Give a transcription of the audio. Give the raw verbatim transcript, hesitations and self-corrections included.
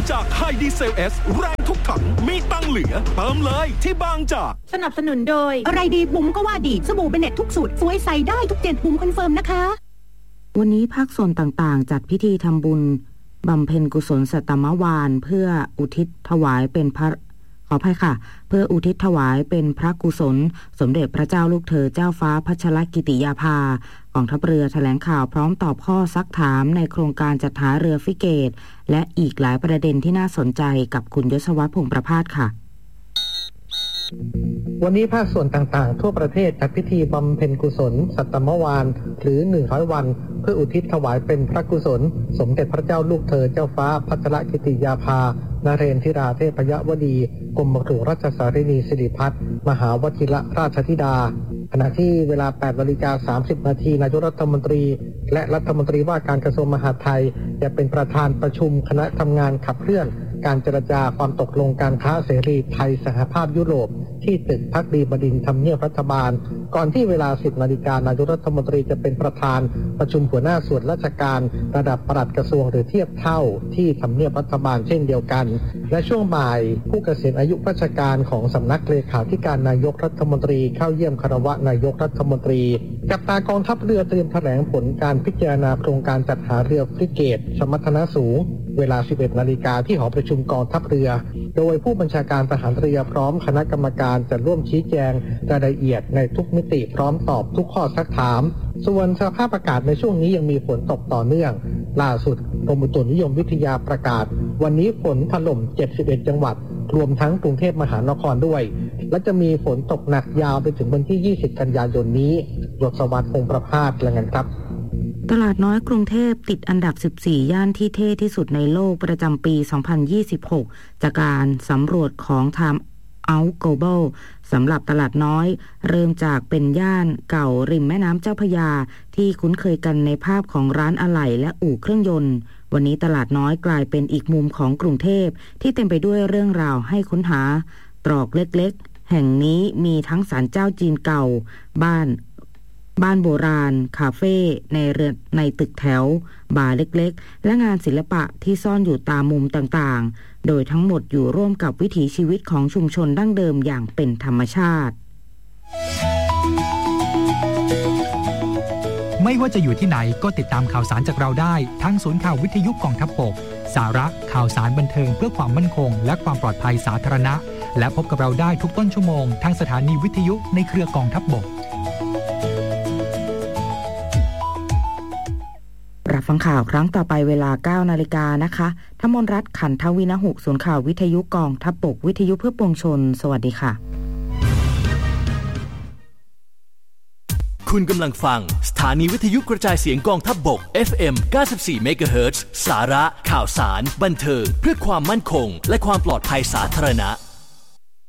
จากไฮดีเซล S แรงทุกถังมีตังเหลือเติมเลยที่บางจากสนับสนุนโดยอะไรดีบุ๋มก็ว่าดีสบู่เบเน็ตทุกสูตรสวยใสได้ทุกเจ็ดบุ๋มคอนเฟิร์มนะคะวันนี้ภาคส่วนต่างๆจัดพิธีทำบุญบำเพ็ญกุศลสัตตมวาลเพื่ออุทิศถวายเป็นพระขออภัยค่ะเพื่ออุทิศถวายเป็นพระกุศลสมเด็จพระเจ้าลูกเธอเจ้าฟ้าพัชรกิติยาภากองทัพเรือแถลงข่าวพร้อมตอบข้อซักถามในโครงการจัดหาเรือฟริเกตและอีกหลายประเด็นที่น่าสนใจกับคุณยศวัฒน์พงษ์ประภาสค่ะวันนี้ภาคส่วนต่างๆทั่วประเทศจัดพิธีบำเพ็ญกุศลสัตตมวาลหรือหนึ่งร้อยวันเพื่ออุทิศถวายเป็นพระกุศลสมเด็จพระเจ้าลูกเธอเจ้าฟ้าพัชรกิติยาภานเรนทิราเทพยวดีกรมหลวงราชสารินีสิริพัฒน์มหาวชิรราชธิดาขณะที่เวลา แปดนาฬิกาสามสิบนาทีนายกรัฐมนตรีและรัฐมนตรีว่าการกระทรวงมหาดไทยจะเป็นประธานประชุมคณะทำงานขับเคลื่อนการเจรจาความตกลงการค้าเสรีไทยสหภาพยุโรปที่ตึกภักดีบดินทร์ทำเนียบรัฐบาลก่อนที่เวลา สิบนาฬิกานายกรัฐมนตรีจะเป็นประธานประชุมหัวหน้าส่วนราชการระดับปลัดกระทรวงหรือเทียบเท่าที่ทำเนียบรัฐบาลเช่นเดียวกันและช่วงบ่ายผู้เกษียณอายุราชการของสำนักเลขาธิการนายกรัฐมนตรีเข้าเยี่ยมคารวะนายกรัฐมนตรีกัปตันกองทัพเรือเตรียมแถลงผลการพิจารณาโครงการจัดหาเรือฟริเกตสมรรถนะสูงเวลา สิบเอ็ดนาฬิกาที่หอประชุมกองทัพเรือโดยผู้บัญชาการทหารเรือพร้อมคณะกรรมการจะร่วมชี้แจงรายละเอียดในทุกมิติพร้อมตอบทุกข้อซักถามส่วนสภาพอากาศในช่วงนี้ยังมีฝนตกต่อเนื่องล่าสุดกรมอุตุนิยมวิทยาประกาศวันนี้ฝนถล่มเจ็ดสิบเอ็ดจังหวัดรวมทั้งกรุงเทพมหานครด้วยและจะมีฝนตกหนักยาวไปถึงวันที่ยี่สิบกันยายนนี้ยศวัฒน์พงษ์ประภาสรายงานครับตลาดน้อยกรุงเทพติดอันดับสิบสี่ย่านที่เท่ที่สุดในโลกประจำปี สองพันยี่สิบหก จากการสำรวจของ Time Out Global สำหรับตลาดน้อยเริ่มจากเป็นย่านเก่าริมแม่น้ำเจ้าพระยาที่คุ้นเคยกันในภาพของร้านอะไหล่และอู่เครื่องยนต์วันนี้ตลาดน้อยกลายเป็นอีกมุมของกรุงเทพที่เต็มไปด้วยเรื่องราวให้ค้นหาตรอกเล็กๆแห่งนี้มีทั้งศาลเจ้าจีนเก่าบ้านบ้านโบราณคาเฟ่ในเรือนในตึกแถวบาร์เล็กๆและงานศิลปะที่ซ่อนอยู่ตามมุมต่างๆโดยทั้งหมดอยู่ร่วมกับวิถีชีวิตของชุมชนดั้งเดิมอย่างเป็นธรรมชาติไม่ว่าจะอยู่ที่ไหนก็ติดตามข่าวสารจากเราได้ทั้งศูนย์ข่าววิทยุกองทัพบกสาระข่าวสารบันเทิงเพื่อความมั่นคงและความปลอดภัยสาธารณะและพบกับเราได้ทุกต้นชั่วโมงทางสถานีวิทยุในเครือกองทัพบกรับฟังข่าวครั้งต่อไปเวลา เก้านาฬิกานะคะธมนรัตน์ขันทวินหุศูนย์ข่าววิทยุกองทัพบกวิทยุเพื่อปวงชนสวัสดีค่ะคุณกำลังฟังสถานีวิทยุกระจายเสียงกองทัพบก เอฟ เอ็ม เก้าสิบสี่ เมกะเฮิรตซ์ สาระข่าวสารบันเทิงเพื่อความมั่นคงและความปลอดภัยสาธารณะ